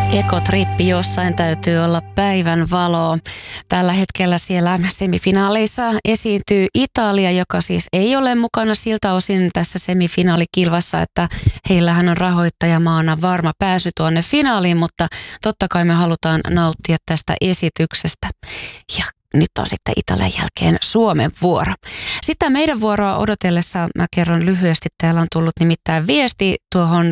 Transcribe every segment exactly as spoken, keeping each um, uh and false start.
Ekotrippi, jossain täytyy olla päivän valoa. Tällä hetkellä siellä semifinaaleissa esiintyy Italia, joka siis ei ole mukana siltä osin tässä semifinaalikilvassa, että heillähän on rahoittajamaana varma pääsy tuonne finaaliin, mutta totta kai me halutaan nauttia tästä esityksestä. Ja nyt on sitten Italian jälkeen Suomen vuoro. Sitä meidän vuoroa odotellessa mä kerron lyhyesti. Täällä on tullut nimittäin viesti tuohon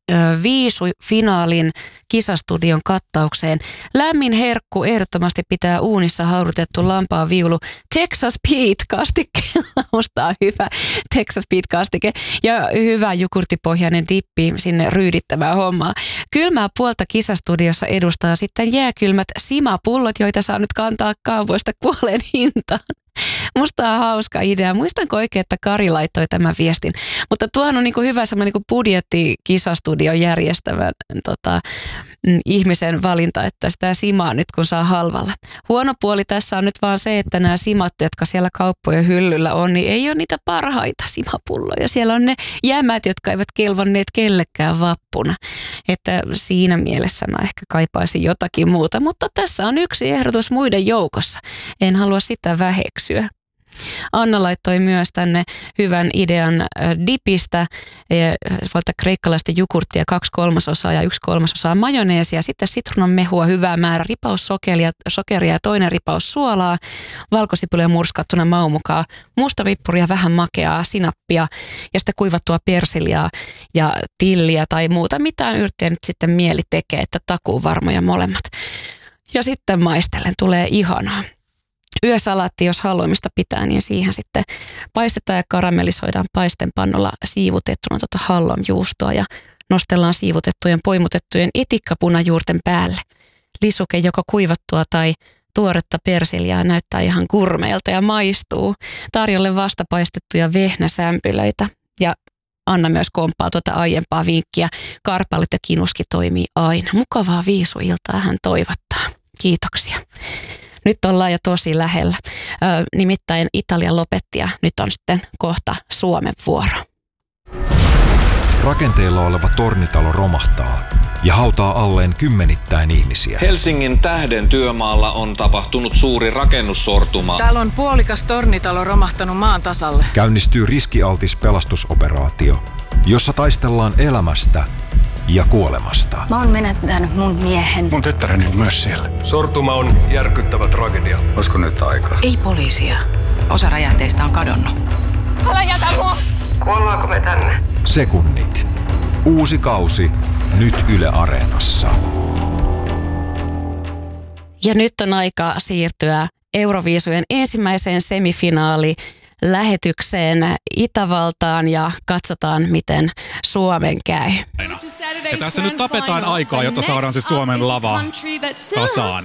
Viisu-finaalin kisastudion kattaukseen. Lämmin herkku ehdottomasti pitää uunissa haudutettu lampaan viulu Texas Pete-kastikkeella. Musta on hyvä Texas Pete-kastike ja hyvä jogurttipohjainen dippi sinne ryydittämään hommaa. Kylmää puolta kisastudiossa edustaa sitten jääkylmät simapullot, joita saa nyt kantaa kaupoista puoleen hintaan. Musta on hauska idea. Muistanko oikein, että Kari laittoi tämän viestin? Mutta tuohan on niin kuin hyvä semmoinen niin kuin budjetti-kisastudion järjestävän tota, mm, ihmisen valinta, että sitä simaa nyt kun saa halvalla. Huono puoli tässä on nyt vaan se, että nämä simat, jotka siellä kauppojen hyllyllä on, niin ei ole niitä parhaita simapulloja. Siellä on ne jämät, jotka eivät kelvanneet kellekään vappuna. Että siinä mielessä mä ehkä kaipaisin jotakin muuta. Mutta tässä on yksi ehdotus muiden joukossa. En halua sitä väheksyä. Anna laittoi myös tänne hyvän idean dipistä, voita kreikkalaista jogurttia, kaksi kolmasosaa ja yksi kolmasosaa majoneesia, sitten sitruunan mehua, hyvää määrä, ripaus sokeria, sokeria ja toinen ripaus suolaa, valkosipulia murskattuna maun mukaan, mustavippuria, vähän makeaa, sinappia ja sitten kuivattua persiliaa ja tilliä tai muuta, mitään yrttiä nyt sitten mieli tekee, että takuu varmoja molemmat. Ja sitten maistellen tulee ihanaa. Yösalaatti, jos haluamista pitää, niin siihen sitten paistetaan ja karamellisoidaan paistenpannolla siivutettuna tuota hallonjuustoa ja nostellaan siivutettujen poimutettujen etikkapunajuurten päälle. Lisuke joko kuivattua tai tuoretta persiliaa näyttää ihan gurmeilta ja maistuu. Tarjolle vastapaistettuja vehnäsämpylöitä ja Anna myös komppaa tuota aiempaa vinkkiä. Karpallit ja kinuski toimii aina. Mukavaa viisuiltaa hän toivottaa. Kiitoksia. Nyt ollaan jo tosi lähellä. Ö, nimittäin Italia lopetti ja nyt on sitten kohta Suomen vuoro. Rakenteilla oleva tornitalo romahtaa ja hautaa alleen kymmenittäin ihmisiä. Helsingin Tähden työmaalla on tapahtunut suuri rakennussortuma. Täällä on puolikas tornitalo romahtanut maan tasalle. Käynnistyy riskialtis pelastusoperaatio, jossa taistellaan elämästä ja kuolemasta. Mä oon menettänyt mun miehen. Mun tyttäreni on myös siellä. Sortuma on järkyttävä tragedia. Olisiko nyt aika? Ei poliisia. Osa räjähteistä on kadonnut. Älä jätä mua! Kuollaanko me tänne? Sekunnit. Uusi kausi. Nyt Yle Areenassa. Ja nyt on aika siirtyä Euroviisujen ensimmäiseen semifinaali lähetykseen Itävaltaan ja katsotaan, miten Suomen käy. Ja tässä nyt tapetaan aikaa, jotta saadaan se Suomen lava kasaan.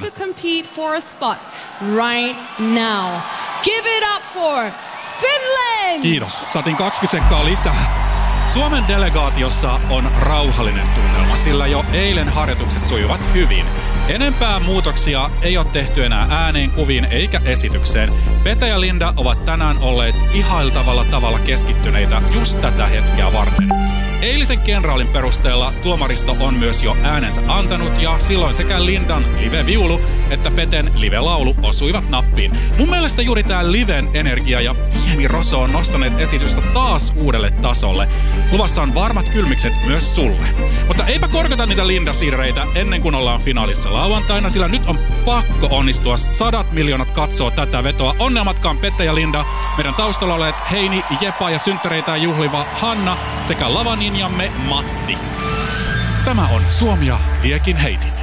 Kiitos. Saatiin kaksikymmentä sekkaa lisää. Suomen delegaatiossa on rauhallinen tunnelma, sillä jo eilen harjoitukset sujuvat hyvin. Enempää muutoksia ei ole tehty enää ääneen, kuviin eikä esitykseen. Pete ja Linda ovat tänään olleet ihailtavalla tavalla keskittyneitä just tätä hetkeä varten. Eilisen kenraalin perusteella tuomaristo on myös jo äänensä antanut ja silloin sekä Lindan live-viulu että Peten live-laulu osuivat nappiin. Mun mielestä juuri tää liven energia ja pieni roso on nostaneet esitystä taas uudelle tasolle. Luvassa on varmat kylmikset myös sulle. Mutta eipä korkata niitä Linda-sirreitä ennen kuin ollaan finaalissa lauantaina, sillä nyt on pakko onnistua. Sadat miljoonat katsoo tätä vetoa. Onnea matkaan Pete ja Linda, meidän taustalla olet Heini, Jepa ja synttäreitä juhliva Hanna sekä lavaninjamme Matti. Tämä on Suomi ja Liekin heitin.